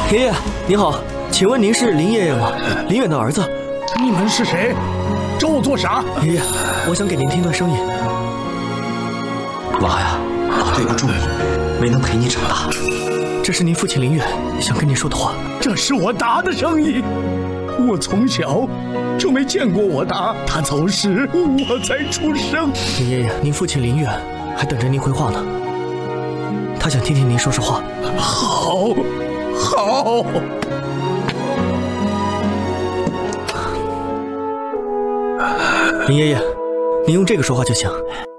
爷爷您好，请问您是林爷爷吗？林远的儿子。 你们是谁？找我做啥？ 爷爷，我想给您听段声音。 娃呀，我对不住你，没能陪你长大。 这是您父亲林远想跟您说的话。 这是我达的声音。我从小就没见过我达，他走时我才出生。 林爷爷，您父亲林远还等着您回话呢，他想听听您说说话。 好，好。 林爷爷，您用这个说话就行。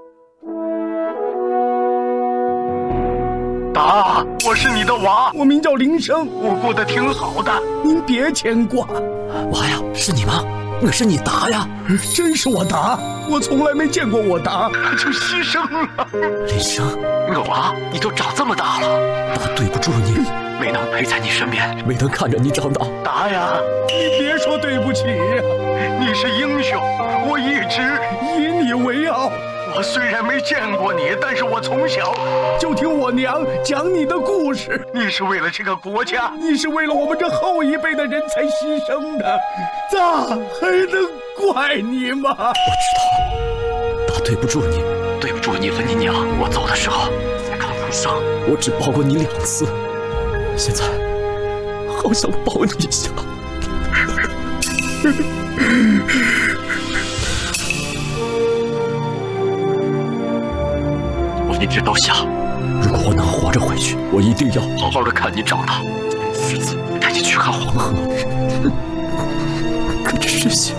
达，我是你的娃，我名叫林生，我过得挺好的，您别牵挂。 娃呀，是你吗？那是你达呀？ 真是我达，我从来没见过我达，他就牺牲了。 林生， 我娃，你都长这么大了， 达对不住你， 没能陪在你身边， 没能看着你长大。 达呀，你别说对不起呀，你是英雄，我一直以你为傲。我虽然没见过你，但是我从小就听我娘讲你的故事。你是为了这个国家，你是为了我们这后一辈的人才牺牲的，咋还能怪你吗？ 我知道，达对不住你， 对不住你和你娘。我走的时候才刚出生， 我只抱过你2次，现在好想抱你一下。 我一直都想， 如果我能活着回去，我一定要好好的看你长大，狮子带你去看黄河。 可这事情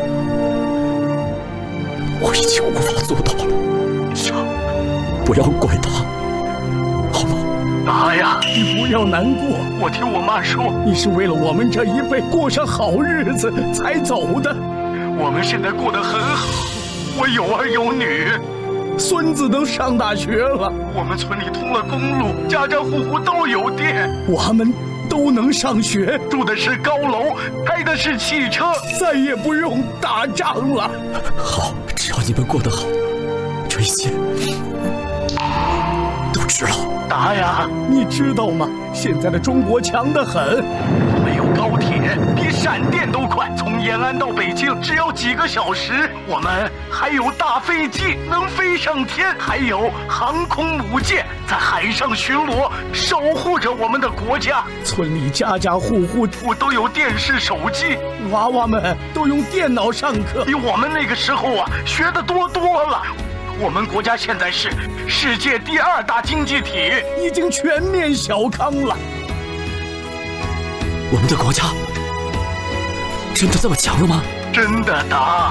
我已经无法做到了，不要怪他，好吗？ 达呀，你不要难过。我听我妈说，你是为了我们这一辈过上好日子才走的。我们现在过得很好，我有儿有女，孙子都上大学了。我们村里通了公路，家家户户都有电，我们都能上学，住的是高楼，开的是汽车，再也不用打仗了。 好，只要你们过得好，这一切都值了。 达呀，你知道吗？现在的中国强得很，我们有高铁，比闪电都快，从延安到北京只要几个小时。我们还有大飞机，能飞上天，还有航空母舰在海上巡逻，守护着我们的国家。村里家家户户都有电视、手机，娃娃们都用电脑上课，比我们那个时候学得多了。我们国家现在是世界第2大经济体，已经全面小康了。 我们的国家真的这么强了吗？ 真的，达。